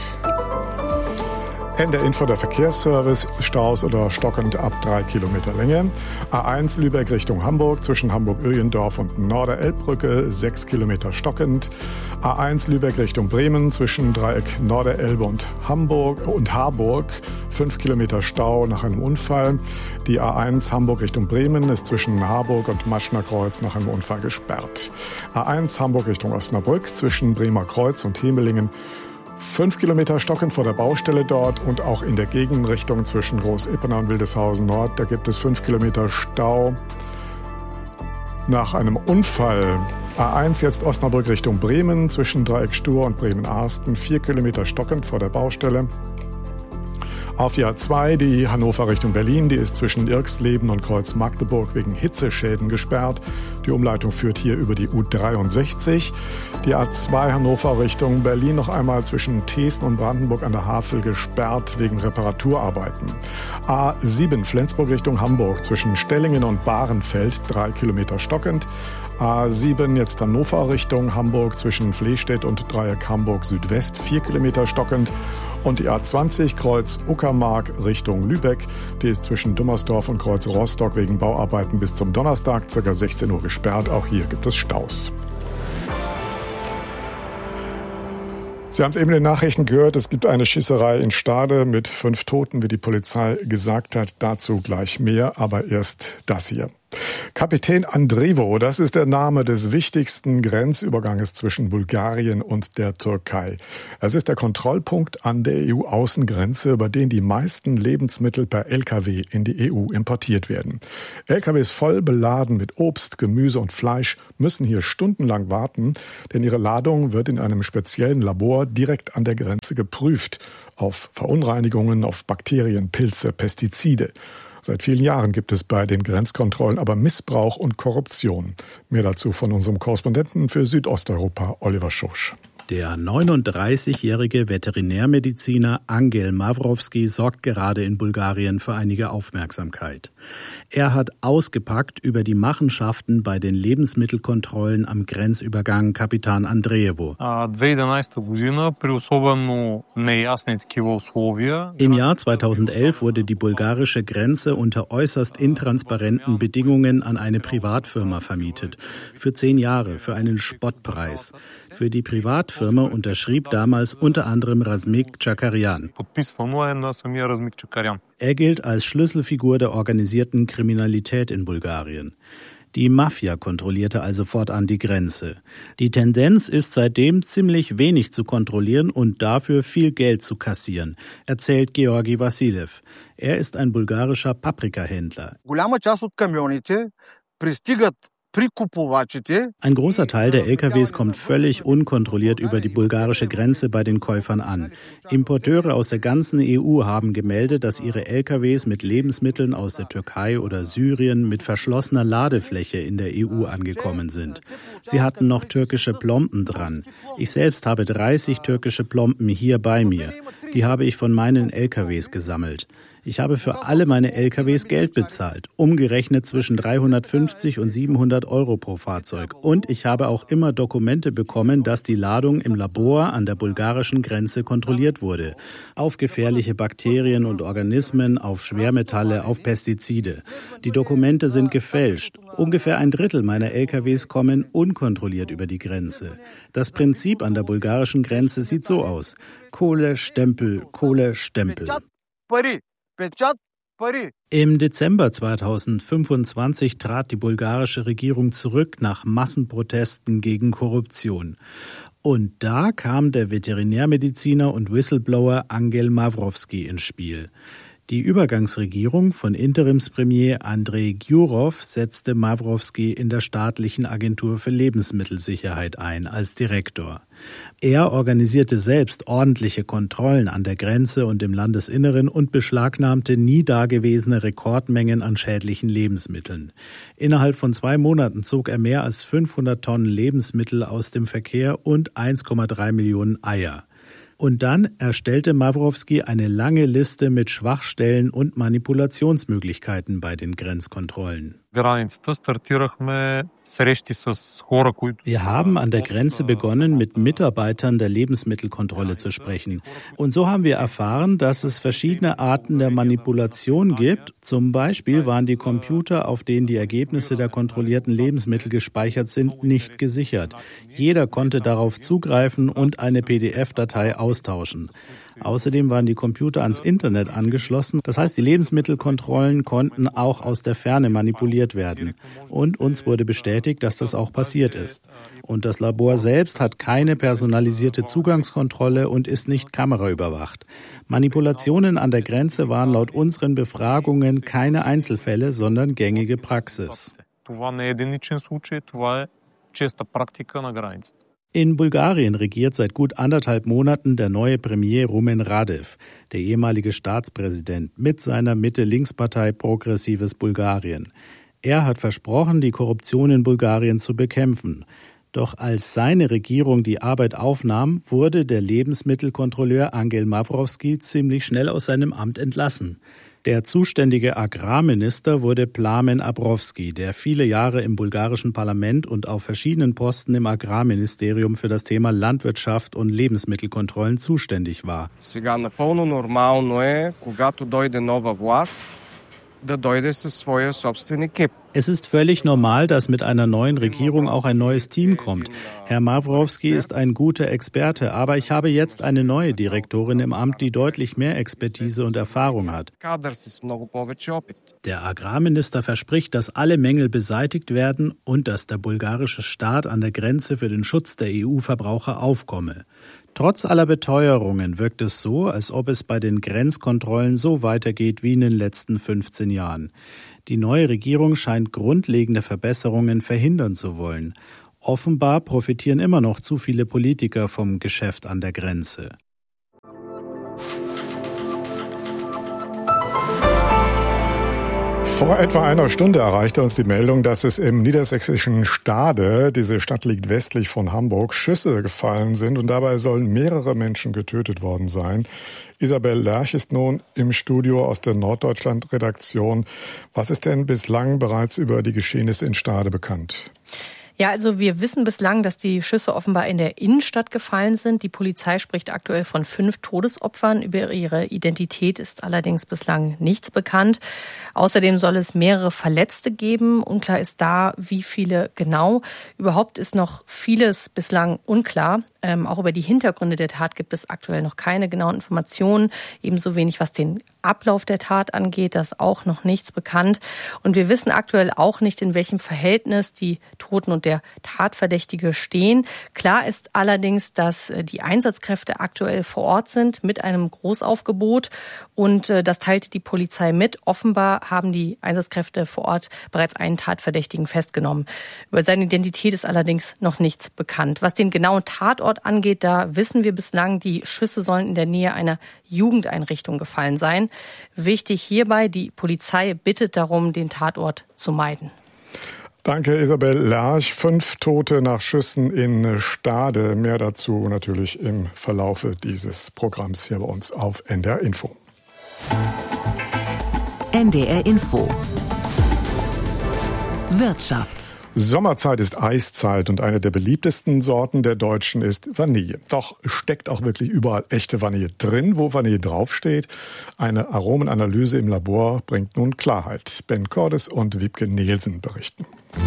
NDR Info, der Verkehrsservice, Staus oder stockend ab 3 Kilometer Länge. A1 Lübeck Richtung Hamburg, zwischen Hamburg-Öhlendorf und Norderelbbrücke, 6 Kilometer stockend. A1 Lübeck Richtung Bremen, zwischen Dreieck Norderelbe und Harburg, 5 Kilometer Stau nach einem Unfall. Die A1 Hamburg Richtung Bremen ist zwischen Harburg und Maschner Kreuz nach einem Unfall gesperrt. A1 Hamburg Richtung Osnabrück, zwischen Bremer Kreuz und Hemelingen, 5 Kilometer stockend vor der Baustelle dort und auch in der Gegenrichtung zwischen Groß-Ippener und Wildeshausen Nord. Da gibt es 5 Kilometer Stau nach einem Unfall. A1 jetzt Osnabrück Richtung Bremen, zwischen Dreieck Stur und Bremen-Arsten, 4 Kilometer stockend vor der Baustelle. Auf die A2, die Hannover Richtung Berlin, die ist zwischen Irxleben und Kreuz-Magdeburg wegen Hitzeschäden gesperrt. Die Umleitung führt hier über die U63. Die A2 Hannover Richtung Berlin noch einmal zwischen Thesen und Brandenburg an der Havel gesperrt wegen Reparaturarbeiten. A7 Flensburg Richtung Hamburg zwischen Stellingen und Bahrenfeld 3 Kilometer stockend. A7 jetzt Hannover Richtung Hamburg zwischen Flehstedt und Dreieck Hamburg Südwest 4 Kilometer stockend. Und die A20 Kreuz Uckermark Richtung Lübeck, die ist zwischen Dummersdorf und Kreuz Rostock wegen Bauarbeiten bis zum Donnerstag ca. 16 Uhr gesperrt. Auch hier gibt es Staus. Sie haben es eben in den Nachrichten gehört, es gibt eine Schießerei in Stade mit 5 Toten, wie die Polizei gesagt hat. Dazu gleich mehr, aber erst das hier. Kapitän Andreevo, das ist der Name des wichtigsten Grenzüberganges zwischen Bulgarien und der Türkei. Es ist der Kontrollpunkt an der EU-Außengrenze, über den die meisten Lebensmittel per Lkw in die EU importiert werden. Lkws voll beladen mit Obst, Gemüse und Fleisch müssen hier stundenlang warten, denn ihre Ladung wird in einem speziellen Labor direkt an der Grenze geprüft. Auf Verunreinigungen, auf Bakterien, Pilze, Pestizide. Seit vielen Jahren gibt es bei den Grenzkontrollen aber Missbrauch und Korruption. Mehr dazu von unserem Korrespondenten für Südosteuropa, Oliver Schosch. Der 39-jährige Veterinärmediziner Angel Mavrovski sorgt gerade in Bulgarien für einige Aufmerksamkeit. Er hat ausgepackt über die Machenschaften bei den Lebensmittelkontrollen am Grenzübergang Kapitan Andreevo. Im Jahr 2011 wurde die bulgarische Grenze unter äußerst intransparenten Bedingungen an eine Privatfirma vermietet. Für 10 Jahre, für einen Spottpreis. Für die Privatfirma unterschrieb damals unter anderem Razmik Chakarian. Er gilt als Schlüsselfigur der organisierten Kriminalität in Bulgarien. Die Mafia kontrollierte also fortan die Grenze. Die Tendenz ist seitdem ziemlich wenig zu kontrollieren und dafür viel Geld zu kassieren, erzählt Georgi Vassilev. Er ist ein bulgarischer Paprikahändler. Ein großer Teil der LKWs kommt völlig unkontrolliert über die bulgarische Grenze bei den Käufern an. Importeure aus der ganzen EU haben gemeldet, dass ihre LKWs mit Lebensmitteln aus der Türkei oder Syrien mit verschlossener Ladefläche in der EU angekommen sind. Sie hatten noch türkische Plomben dran. Ich selbst habe 30 türkische Plomben hier bei mir. Die habe ich von meinen LKWs gesammelt. Ich habe für alle meine LKWs Geld bezahlt, umgerechnet zwischen 350 und 700 Euro pro Fahrzeug. Und ich habe auch immer Dokumente bekommen, dass die Ladung im Labor an der bulgarischen Grenze kontrolliert wurde. Auf gefährliche Bakterien und Organismen, auf Schwermetalle, auf Pestizide. Die Dokumente sind gefälscht. Ungefähr 1/3 meiner LKWs kommen unkontrolliert über die Grenze. Das Prinzip an der bulgarischen Grenze sieht so aus. Kohle, Stempel, Kohle, Stempel. Im Dezember 2025 trat die bulgarische Regierung zurück nach Massenprotesten gegen Korruption. Und da kam der Veterinärmediziner und Whistleblower Angel Mavrovski ins Spiel. Die Übergangsregierung von Interimspremier Andrei Gyurov setzte Mavrovski in der staatlichen Agentur für Lebensmittelsicherheit ein als Direktor. Er organisierte selbst ordentliche Kontrollen an der Grenze und im Landesinneren und beschlagnahmte nie dagewesene Rekordmengen an schädlichen Lebensmitteln. Innerhalb von 2 Monaten zog er mehr als 500 Tonnen Lebensmittel aus dem Verkehr und 1,3 Millionen Eier. Und dann erstellte Mavrovski eine lange Liste mit Schwachstellen und Manipulationsmöglichkeiten bei den Grenzkontrollen. Wir haben an der Grenze begonnen, mit Mitarbeitern der Lebensmittelkontrolle zu sprechen. Und so haben wir erfahren, dass es verschiedene Arten der Manipulation gibt. Zum Beispiel waren die Computer, auf denen die Ergebnisse der kontrollierten Lebensmittel gespeichert sind, nicht gesichert. Jeder konnte darauf zugreifen und eine PDF-Datei austauschen. Außerdem waren die Computer ans Internet angeschlossen. Das heißt, die Lebensmittelkontrollen konnten auch aus der Ferne manipuliert werden. Und uns wurde bestätigt, dass das auch passiert ist. Und das Labor selbst hat keine personalisierte Zugangskontrolle und ist nicht kameraüberwacht. Manipulationen an der Grenze waren laut unseren Befragungen keine Einzelfälle, sondern gängige Praxis. In Bulgarien regiert seit gut 1,5 Monaten der neue Premier Rumen Radev, der ehemalige Staatspräsident, mit seiner Mitte-Links-Partei Progressives Bulgarien. Er hat versprochen, die Korruption in Bulgarien zu bekämpfen. Doch als seine Regierung die Arbeit aufnahm, wurde der Lebensmittelkontrolleur Angel Mavrovský ziemlich schnell aus seinem Amt entlassen. Der zuständige Agrarminister wurde Plamen Abrovský, der viele Jahre im bulgarischen Parlament und auf verschiedenen Posten im Agrarministerium für das Thema Landwirtschaft und Lebensmittelkontrollen zuständig war. Сега напълно нормално е, когато дойде нова власт, да дойде със своя собствен екип. Es ist völlig normal, dass mit einer neuen Regierung auch ein neues Team kommt. Herr Mavrovský ist ein guter Experte, aber ich habe jetzt eine neue Direktorin im Amt, die deutlich mehr Expertise und Erfahrung hat. Der Agrarminister verspricht, dass alle Mängel beseitigt werden und dass der bulgarische Staat an der Grenze für den Schutz der EU-Verbraucher aufkomme. Trotz aller Beteuerungen wirkt es so, als ob es bei den Grenzkontrollen so weitergeht wie in den letzten 15 Jahren. Die neue Regierung scheint grundlegende Verbesserungen verhindern zu wollen. Offenbar profitieren immer noch zu viele Politiker vom Geschäft an der Grenze. Vor etwa einer Stunde erreichte uns die Meldung, dass es im niedersächsischen Stade, diese Stadt liegt westlich von Hamburg, Schüsse gefallen sind und dabei sollen mehrere Menschen getötet worden sein. Isabel Lerch ist nun im Studio aus der Norddeutschland-Redaktion. Was ist denn bislang bereits über die Geschehnisse in Stade bekannt? Ja, also wir wissen bislang, dass die Schüsse offenbar in der Innenstadt gefallen sind. Die Polizei spricht aktuell von 5 Todesopfern. Über ihre Identität ist allerdings bislang nichts bekannt. Außerdem soll es mehrere Verletzte geben. Unklar ist da, wie viele genau. Überhaupt ist noch vieles bislang unklar. Auch über die Hintergründe der Tat gibt es aktuell noch keine genauen Informationen. Ebenso wenig, was den Ablauf der Tat angeht, da ist auch noch nichts bekannt. Und wir wissen aktuell auch nicht, in welchem Verhältnis die Toten und der Tatverdächtige stehen. Klar ist allerdings, dass die Einsatzkräfte aktuell vor Ort sind mit einem Großaufgebot. Und das teilte die Polizei mit. Offenbar haben die Einsatzkräfte vor Ort bereits einen Tatverdächtigen festgenommen. Über seine Identität ist allerdings noch nichts bekannt. Was den genauen Tatort angeht, da wissen wir bislang, die Schüsse sollen in der Nähe einer Jugendeinrichtung gefallen sein. Wichtig hierbei, die Polizei bittet darum, den Tatort zu meiden. Danke, Isabel Lerch. 5 Tote nach Schüssen in Stade. Mehr dazu natürlich im Verlaufe dieses Programms hier bei uns auf NDR Info. NDR Info. Wirtschaft. Sommerzeit ist Eiszeit und eine der beliebtesten Sorten der Deutschen ist Vanille. Doch steckt auch wirklich überall echte Vanille drin, wo Vanille draufsteht? Eine Aromenanalyse im Labor bringt nun Klarheit. Ben Cordes und Wiebke Nielsen berichten.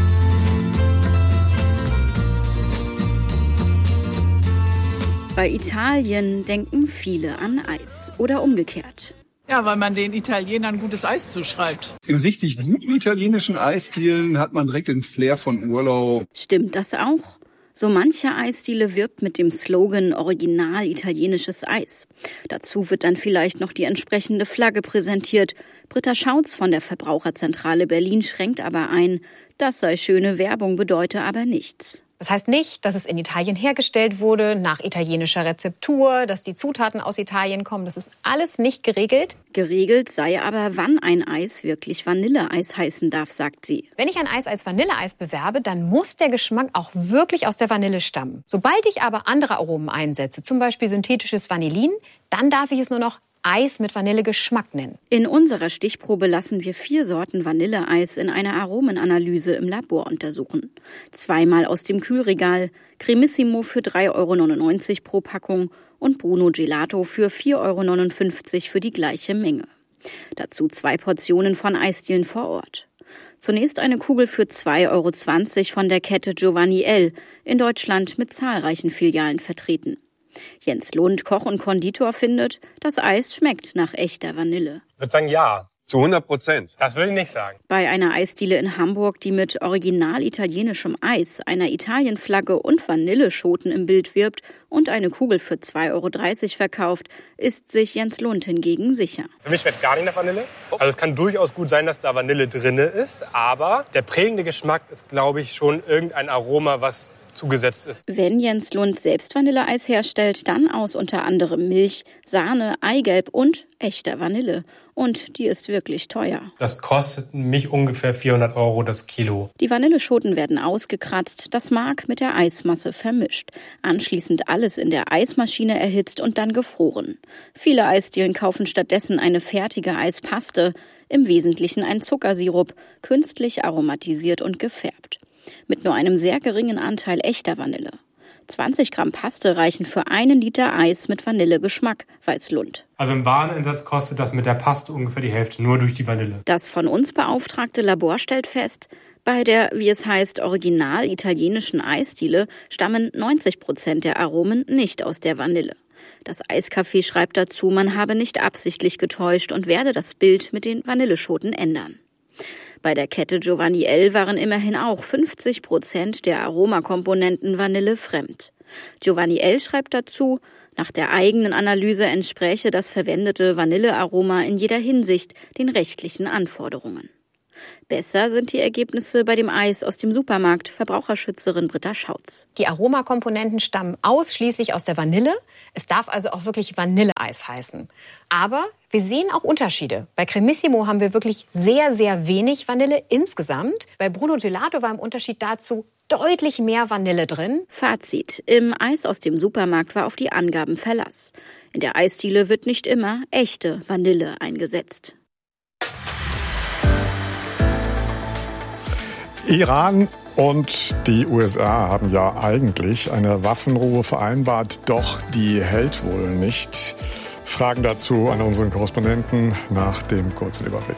Bei Italien denken viele an Eis oder umgekehrt. Ja, weil man den Italienern gutes Eis zuschreibt. In richtig guten italienischen Eisdielen hat man direkt den Flair von Urlaub. Stimmt das auch? So mancher Eisdiele wirbt mit dem Slogan Original italienisches Eis. Dazu wird dann vielleicht noch die entsprechende Flagge präsentiert. Britta Schautz von der Verbraucherzentrale Berlin schränkt aber ein, das sei schöne Werbung, bedeute aber nichts. Das heißt nicht, dass es in Italien hergestellt wurde, nach italienischer Rezeptur, dass die Zutaten aus Italien kommen. Das ist alles nicht geregelt. Geregelt sei aber, wann ein Eis wirklich Vanilleeis heißen darf, sagt sie. Wenn ich ein Eis als Vanilleeis bewerbe, dann muss der Geschmack auch wirklich aus der Vanille stammen. Sobald ich aber andere Aromen einsetze, zum Beispiel synthetisches Vanillin, dann darf ich es nur noch Eis mit Vanillegeschmack nennen. In unserer Stichprobe lassen wir 4 Sorten Vanilleeis in einer Aromenanalyse im Labor untersuchen. 2-mal aus dem Kühlregal, Cremissimo für 3,99 € pro Packung und Bruno Gelato für 4,59 € für die gleiche Menge. Dazu 2 Portionen von Eisdielen vor Ort. Zunächst eine Kugel für 2,20 € von der Kette Giovanni L., in Deutschland mit zahlreichen Filialen vertreten. Jens Lund, Koch und Konditor, findet, das Eis schmeckt nach echter Vanille. Ich würde sagen, ja. Zu 100%. Das würde ich nicht sagen. Bei einer Eisdiele in Hamburg, die mit original italienischem Eis, einer Italienflagge und Vanilleschoten im Bild wirbt und eine Kugel für 2,30 € verkauft, ist sich Jens Lund hingegen sicher. Für mich schmeckt es gar nicht nach Vanille. Also es kann durchaus gut sein, dass da Vanille drin ist, aber der prägende Geschmack ist, glaube ich, schon irgendein Aroma, was zugesetzt ist. Wenn Jens Lund selbst Vanilleeis herstellt, dann aus unter anderem Milch, Sahne, Eigelb und echter Vanille. Und die ist wirklich teuer. Das kostet mich ungefähr 400 € das Kilo. Die Vanilleschoten werden ausgekratzt, das Mark mit der Eismasse vermischt. Anschließend alles in der Eismaschine erhitzt und dann gefroren. Viele Eisdielen kaufen stattdessen eine fertige Eispaste, im Wesentlichen ein Zuckersirup, künstlich aromatisiert und gefärbt. Mit nur einem sehr geringen Anteil echter Vanille. 20 Gramm Paste reichen für 1 Liter Eis mit Vanillegeschmack, weiß Lund. Also im Wareneinsatz kostet das mit der Paste ungefähr die Hälfte, nur durch die Vanille. Das von uns beauftragte Labor stellt fest, bei der, wie es heißt, original italienischen Eisdiele stammen 90% der Aromen nicht aus der Vanille. Das Eiscafé schreibt dazu, man habe nicht absichtlich getäuscht und werde das Bild mit den Vanilleschoten ändern. Bei der Kette Giovanni L. waren immerhin auch 50% der Aromakomponenten vanillefremd. Giovanni L. schreibt dazu, nach der eigenen Analyse entspräche das verwendete Vanillearoma in jeder Hinsicht den rechtlichen Anforderungen. Besser sind die Ergebnisse bei dem Eis aus dem Supermarkt, Verbraucherschützerin Britta Schautz. Die Aromakomponenten stammen ausschließlich aus der Vanille. Es darf also auch wirklich Vanilleeis heißen. Aber wir sehen auch Unterschiede. Bei Cremissimo haben wir wirklich sehr, sehr wenig Vanille insgesamt. Bei Bruno Gelato war im Unterschied dazu deutlich mehr Vanille drin. Fazit: Im Eis aus dem Supermarkt war auf die Angaben Verlass. In der Eisdiele wird nicht immer echte Vanille eingesetzt. Iran und die USA haben ja eigentlich eine Waffenruhe vereinbart, doch die hält wohl nicht. Fragen dazu an unseren Korrespondenten nach dem kurzen Überblick.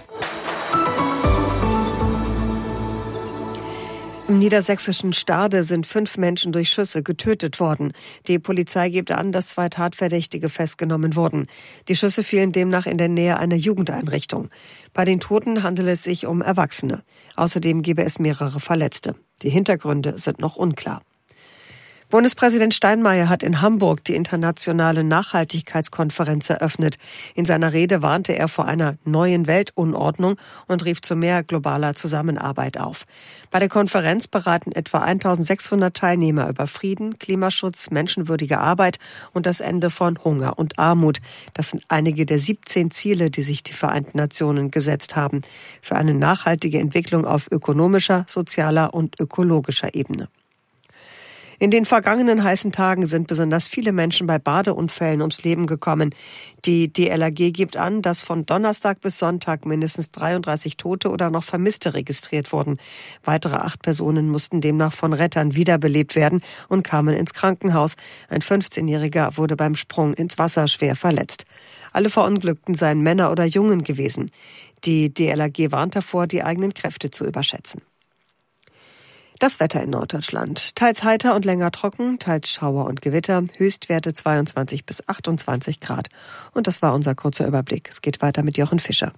Im niedersächsischen Stade sind 5 Menschen durch Schüsse getötet worden. Die Polizei gibt an, dass 2 Tatverdächtige festgenommen wurden. Die Schüsse fielen demnach in der Nähe einer Jugendeinrichtung. Bei den Toten handele es sich um Erwachsene. Außerdem gebe es mehrere Verletzte. Die Hintergründe sind noch unklar. Bundespräsident Steinmeier hat in Hamburg die internationale Nachhaltigkeitskonferenz eröffnet. In seiner Rede warnte er vor einer neuen Weltunordnung und rief zu mehr globaler Zusammenarbeit auf. Bei der Konferenz beraten etwa 1600 Teilnehmer über Frieden, Klimaschutz, menschenwürdige Arbeit und das Ende von Hunger und Armut. Das sind einige der 17 Ziele, die sich die Vereinten Nationen gesetzt haben, für eine nachhaltige Entwicklung auf ökonomischer, sozialer und ökologischer Ebene. In den vergangenen heißen Tagen sind besonders viele Menschen bei Badeunfällen ums Leben gekommen. Die DLRG gibt an, dass von Donnerstag bis Sonntag mindestens 33 Tote oder noch Vermisste registriert wurden. Weitere 8 Personen mussten demnach von Rettern wiederbelebt werden und kamen ins Krankenhaus. Ein 15-Jähriger wurde beim Sprung ins Wasser schwer verletzt. Alle Verunglückten seien Männer oder Jungen gewesen. Die DLRG warnt davor, die eigenen Kräfte zu überschätzen. Das Wetter in Norddeutschland. Teils heiter und länger trocken, teils Schauer und Gewitter. Höchstwerte 22 bis 28 Grad. Und das war unser kurzer Überblick. Es geht weiter mit Jochen Fischer.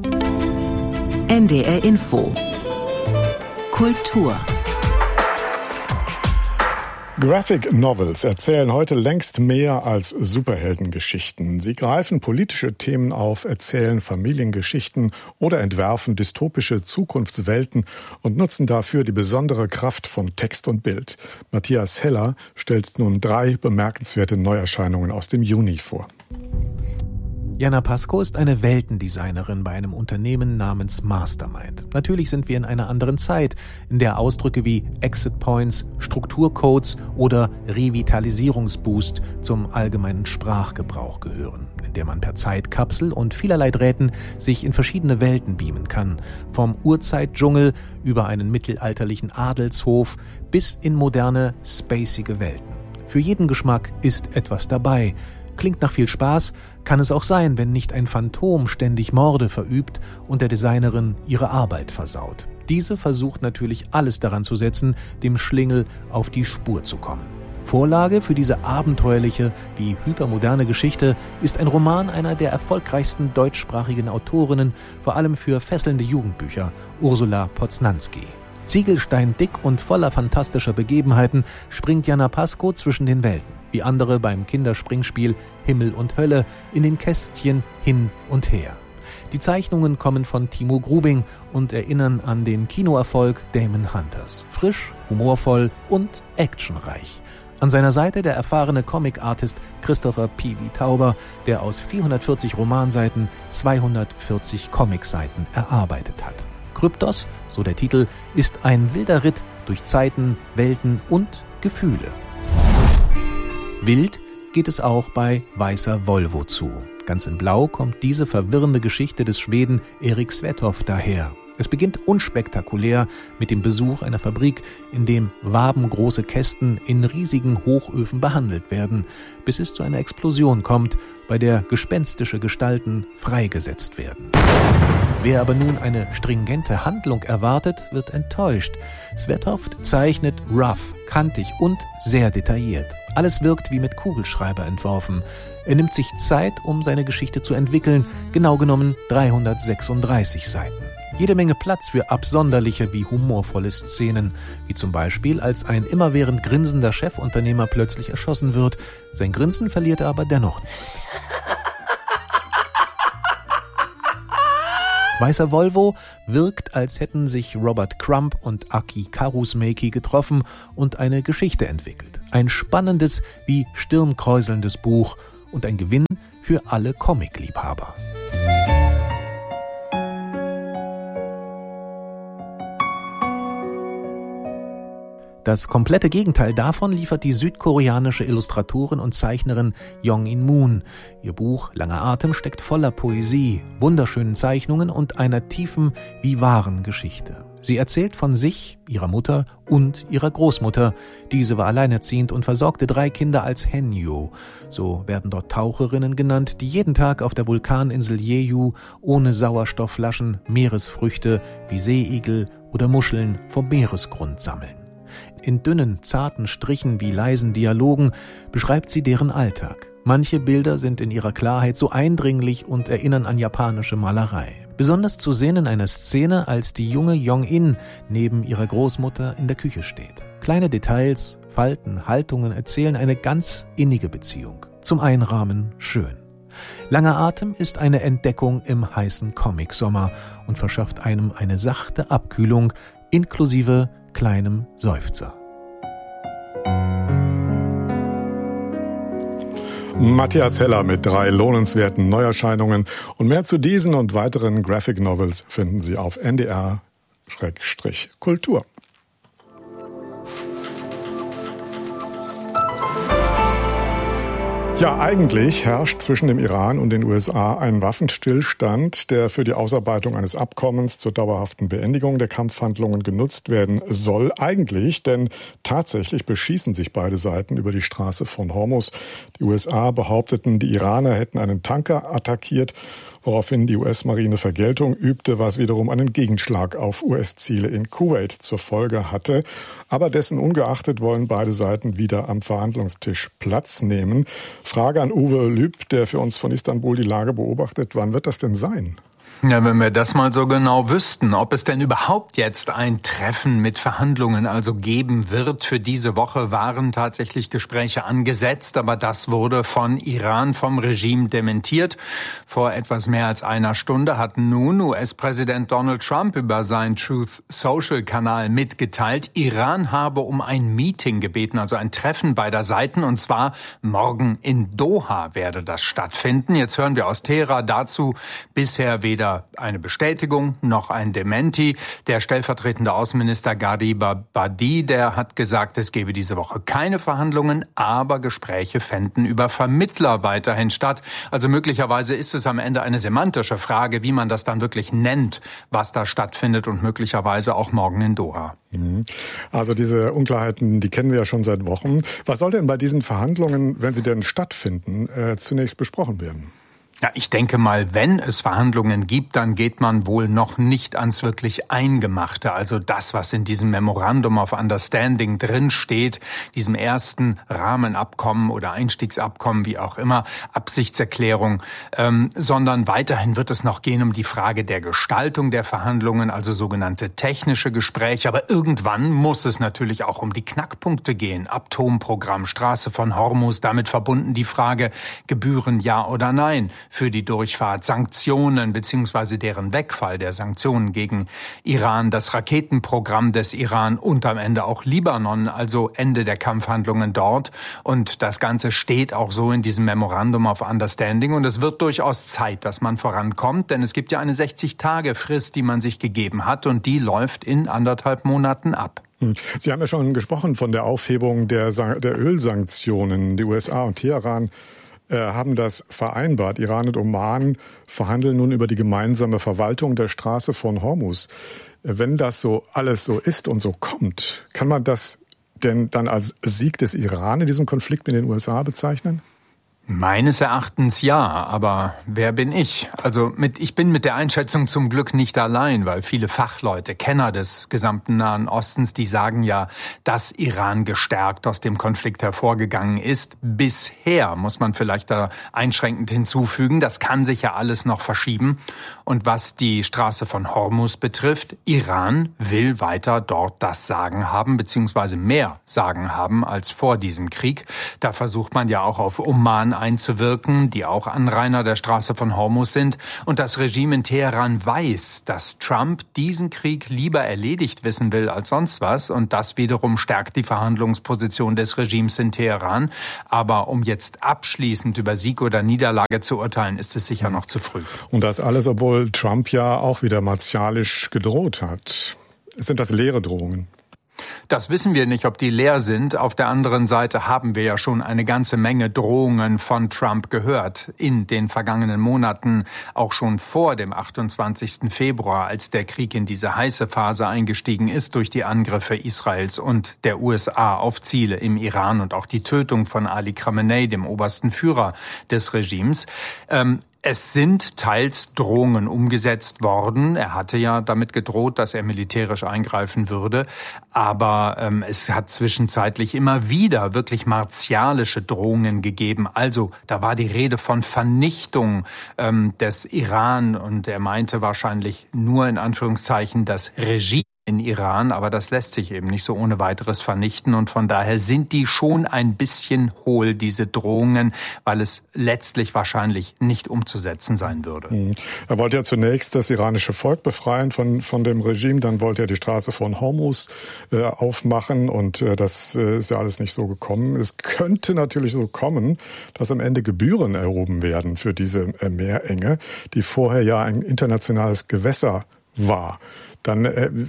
NDR Info. Kultur. Graphic Novels erzählen heute längst mehr als Superheldengeschichten. Sie greifen politische Themen auf, erzählen Familiengeschichten oder entwerfen dystopische Zukunftswelten und nutzen dafür die besondere Kraft von Text und Bild. Matthias Heller stellt nun 3 bemerkenswerte Neuerscheinungen aus dem Juni vor. Jana Pasko ist eine Weltendesignerin bei einem Unternehmen namens Mastermind. Natürlich sind wir in einer anderen Zeit, in der Ausdrücke wie Exit Points, Strukturcodes oder Revitalisierungsboost zum allgemeinen Sprachgebrauch gehören, in der man per Zeitkapsel und vielerlei Drähten sich in verschiedene Welten beamen kann, vom Urzeitdschungel über einen mittelalterlichen Adelshof bis in moderne, spacige Welten. Für jeden Geschmack ist etwas dabei. Klingt nach viel Spaß, kann es auch sein, wenn nicht ein Phantom ständig Morde verübt und der Designerin ihre Arbeit versaut. Diese versucht natürlich alles daran zu setzen, dem Schlingel auf die Spur zu kommen. Vorlage für diese abenteuerliche wie hypermoderne Geschichte ist ein Roman einer der erfolgreichsten deutschsprachigen Autorinnen, vor allem für fesselnde Jugendbücher, Ursula Poznanski. Ziegelsteindick und voller fantastischer Begebenheiten springt Jana Pasko zwischen den Welten. Wie andere beim Kinderspringspiel Himmel und Hölle in den Kästchen hin und her. Die Zeichnungen kommen von Timo Grubing und erinnern an den Kinoerfolg Damon Hunters. Frisch, humorvoll und actionreich. An seiner Seite der erfahrene Comic-Artist Christopher P.V. Tauber, der aus 440 Romanseiten 240 Comicseiten erarbeitet hat. Kryptos, so der Titel, ist ein wilder Ritt durch Zeiten, Welten und Gefühle. Wild geht es auch bei Weißer Volvo zu. Ganz in Blau kommt diese verwirrende Geschichte des Schweden Erik Svethoff daher. Es beginnt unspektakulär mit dem Besuch einer Fabrik, in dem wabengroße Kästen in riesigen Hochöfen behandelt werden, bis es zu einer Explosion kommt, bei der gespenstische Gestalten freigesetzt werden. Wer aber nun eine stringente Handlung erwartet, wird enttäuscht. Svethoff zeichnet rough, kantig und sehr detailliert. Alles wirkt wie mit Kugelschreiber entworfen. Er nimmt sich Zeit, um seine Geschichte zu entwickeln, genau genommen 336 Seiten. Jede Menge Platz für absonderliche wie humorvolle Szenen, wie zum Beispiel, als ein immerwährend grinsender Chefunternehmer plötzlich erschossen wird. Sein Grinsen verliert er aber dennoch nicht. Weißer Volvo wirkt, als hätten sich Robert Crumb und Aki Kaurismäki getroffen und eine Geschichte entwickelt. Ein spannendes wie stirnkräuselndes Buch und ein Gewinn für alle Comic-Liebhaber. Das komplette Gegenteil davon liefert die südkoreanische Illustratorin und Zeichnerin Jong-in Moon. Ihr Buch Langer Atem steckt voller Poesie, wunderschönen Zeichnungen und einer tiefen wie wahren Geschichte. Sie erzählt von sich, ihrer Mutter und ihrer Großmutter. Diese war alleinerziehend und versorgte 3 Kinder als Haenyeo. So werden dort Taucherinnen genannt, die jeden Tag auf der Vulkaninsel Jeju ohne Sauerstoffflaschen Meeresfrüchte wie Seeigel oder Muscheln vom Meeresgrund sammeln. In dünnen, zarten Strichen wie leisen Dialogen beschreibt sie deren Alltag. Manche Bilder sind in ihrer Klarheit so eindringlich und erinnern an japanische Malerei. Besonders zu sehen in einer Szene, als die junge Jong-in neben ihrer Großmutter in der Küche steht. Kleine Details, Falten, Haltungen erzählen eine ganz innige Beziehung. Zum Einrahmen schön. Langer Atem ist eine Entdeckung im heißen Comic-Sommer und verschafft einem eine sachte Abkühlung inklusive kleinem Seufzer. Matthias Heller mit 3 lohnenswerten Neuerscheinungen. Und mehr zu diesen und weiteren Graphic Novels finden Sie auf NDR/Kultur. Ja, eigentlich herrscht zwischen dem Iran und den USA ein Waffenstillstand, der für die Ausarbeitung eines Abkommens zur dauerhaften Beendigung der Kampfhandlungen genutzt werden soll. Eigentlich, denn tatsächlich beschießen sich beide Seiten über die Straße von Hormuz. Die USA behaupteten, die Iraner hätten einen Tanker attackiert, woraufhin die US-Marine Vergeltung übte, was wiederum einen Gegenschlag auf US-Ziele in Kuwait zur Folge hatte. Aber dessen ungeachtet wollen beide Seiten wieder am Verhandlungstisch Platz nehmen. Frage an Uwe Lüb, der für uns von Istanbul die Lage beobachtet. Wann wird das denn sein? Ja, wenn wir das mal so genau wüssten, ob es denn überhaupt jetzt ein Treffen mit Verhandlungen also geben wird. Für diese Woche waren tatsächlich Gespräche angesetzt, aber das wurde von Iran, vom Regime dementiert. Vor etwas mehr als einer Stunde hat nun US-Präsident Donald Trump über seinen Truth-Social-Kanal mitgeteilt, Iran habe um ein Meeting gebeten, also ein Treffen beider Seiten, und zwar morgen in Doha werde das stattfinden. Jetzt hören wir aus Teheran dazu bisher weder eine Bestätigung noch ein Dementi. Der stellvertretende Außenminister Gharib Abadi, der hat gesagt, es gebe diese Woche keine Verhandlungen, aber Gespräche fänden über Vermittler weiterhin statt. Also möglicherweise ist es am Ende eine semantische Frage, wie man das dann wirklich nennt, was da stattfindet, und möglicherweise auch morgen in Doha. Also diese Unklarheiten, die kennen wir ja schon seit Wochen. Was soll denn bei diesen Verhandlungen, wenn sie denn stattfinden, zunächst besprochen werden? Ja, ich denke mal, wenn es Verhandlungen gibt, dann geht man wohl noch nicht ans wirklich Eingemachte. Also das, was in diesem Memorandum of Understanding drinsteht, diesem ersten Rahmenabkommen oder Einstiegsabkommen, wie auch immer, Absichtserklärung, sondern weiterhin wird es noch gehen um die Frage der Gestaltung der Verhandlungen, also sogenannte technische Gespräche. Aber irgendwann muss es natürlich auch um die Knackpunkte gehen. Atomprogramm, Straße von Hormuz, damit verbunden die Frage, Gebühren ja oder nein. für die Durchfahrt, Sanktionen bzw. deren Wegfall der Sanktionen gegen Iran, das Raketenprogramm des Iran und am Ende auch Libanon, also Ende der Kampfhandlungen dort. Und das Ganze steht auch so in diesem Memorandum of Understanding. Und es wird durchaus Zeit, dass man vorankommt, denn es gibt ja eine 60-Tage-Frist, die man sich gegeben hat, und die läuft in 1,5 Monaten ab. Sie haben ja schon gesprochen von der Aufhebung der Ölsanktionen. Die USA und Teheran haben das vereinbart. Iran und Oman verhandeln nun über die gemeinsame Verwaltung der Straße von Hormuz. Wenn das so alles so ist und so kommt, kann man das denn dann als Sieg des Iran in diesem Konflikt mit den USA bezeichnen? Meines Erachtens ja, aber wer bin ich? Also ich bin mit der Einschätzung zum Glück nicht allein, weil viele Fachleute, Kenner des gesamten Nahen Ostens, die sagen ja, dass Iran gestärkt aus dem Konflikt hervorgegangen ist. Bisher, muss man vielleicht da einschränkend hinzufügen, das kann sich ja alles noch verschieben. Und was die Straße von Hormuz betrifft, Iran will weiter dort das Sagen haben, beziehungsweise mehr Sagen haben als vor diesem Krieg. Da versucht man ja auch auf Oman einzuwirken, die auch Anrainer der Straße von Hormuz sind. Und das Regime in Teheran weiß, dass Trump diesen Krieg lieber erledigt wissen will als sonst was. Und das wiederum stärkt die Verhandlungsposition des Regimes in Teheran. Aber um jetzt abschließend über Sieg oder Niederlage zu urteilen, ist es sicher noch zu früh. Und das alles, obwohl Trump ja auch wieder martialisch gedroht hat. Sind das leere Drohungen? Das wissen wir nicht, ob die leer sind. Auf der anderen Seite haben wir ja schon eine ganze Menge Drohungen von Trump gehört in den vergangenen Monaten, auch schon vor dem 28. Februar, als der Krieg in diese heiße Phase eingestiegen ist durch die Angriffe Israels und der USA auf Ziele im Iran und auch die Tötung von Ali Khamenei, dem obersten Führer des Regimes. Es sind teils Drohungen umgesetzt worden. Er hatte ja damit gedroht, dass er militärisch eingreifen würde. Aber es hat zwischenzeitlich immer wieder wirklich martialische Drohungen gegeben. Also da war die Rede von Vernichtung des Iran. Und er meinte wahrscheinlich nur in Anführungszeichen das Regime in Iran, aber das lässt sich eben nicht so ohne weiteres vernichten, und von daher sind die schon ein bisschen hohl, diese Drohungen, weil es letztlich wahrscheinlich nicht umzusetzen sein würde. Er wollte ja zunächst das iranische Volk befreien von dem Regime, dann wollte er die Straße von Hormuz aufmachen, und das ist ja alles nicht so gekommen. Es könnte natürlich so kommen, dass am Ende Gebühren erhoben werden für diese Meerenge, die vorher ja ein internationales Gewässer war. Dann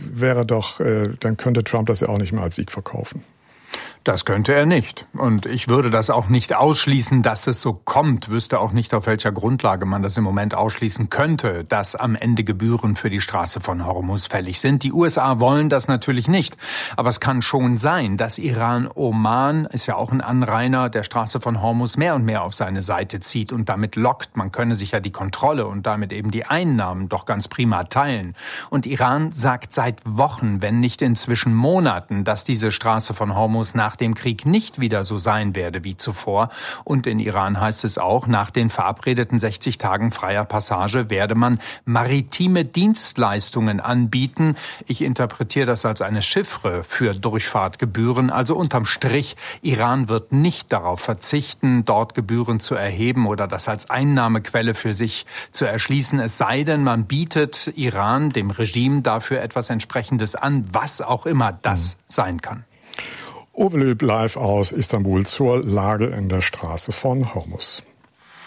dann könnte Trump das ja auch nicht mehr als Sieg verkaufen. Das könnte er nicht. Und ich würde das auch nicht ausschließen, dass es so kommt. Wüsste auch nicht, auf welcher Grundlage man das im Moment ausschließen könnte, dass am Ende Gebühren für die Straße von Hormuz fällig sind. Die USA wollen das natürlich nicht. Aber es kann schon sein, dass Iran-Oman, ist ja auch ein Anrainer der Straße von Hormuz, mehr und mehr auf seine Seite zieht und damit lockt. Man könne sich ja die Kontrolle und damit eben die Einnahmen doch ganz prima teilen. Und Iran sagt seit Wochen, wenn nicht inzwischen Monaten, dass diese Straße von Hormuz nach dem Krieg nicht wieder so sein werde wie zuvor. Und in Iran heißt es auch, nach den verabredeten 60 Tagen freier Passage werde man maritime Dienstleistungen anbieten. Ich interpretiere das als eine Chiffre für Durchfahrtgebühren. Also unterm Strich, Iran wird nicht darauf verzichten, dort Gebühren zu erheben oder das als Einnahmequelle für sich zu erschließen. Es sei denn, man bietet Iran, dem Regime, dafür etwas Entsprechendes an, was auch immer das sein kann. Uwe Löb live aus Istanbul zur Lage in der Straße von Hormuz.